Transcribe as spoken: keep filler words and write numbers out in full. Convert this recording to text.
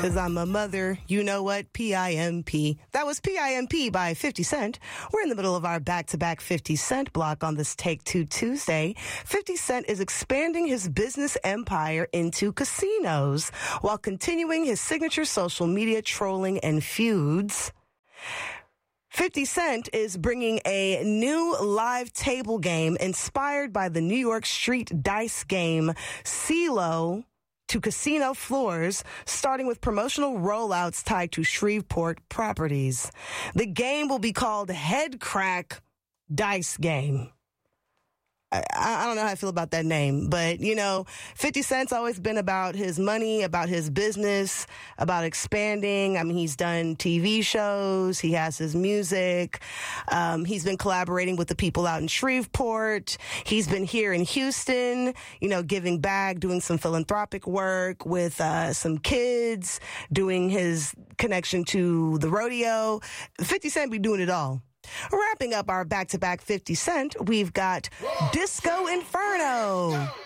Because I'm a mother, you know what? P I M P. That was P I M P by fifty Cent. We're in the middle of our back-to-back fifty Cent block on this Take Two Tuesday. fifty Cent is expanding his business empire into casinos while continuing his signature social media trolling and feuds. fifty Cent is bringing a new live table game inspired by the New York Street dice game CeeLo to casino floors, starting with promotional rollouts tied to Shreveport properties. The game will be called Head Crack Dice Game. I, I don't know how I feel about that name, but, you know, fifty Cent's always been about his money, about his business, about expanding. I mean, he's done T V shows. He has his music. Um, he's been collaborating with the people out in Shreveport. He's been here in Houston, you know, giving back, doing some philanthropic work with uh, some kids, doing his connection to the rodeo. fifty Cent be doing it all. Wrapping up our back-to-back fifty Cent, we've got Disco Inferno.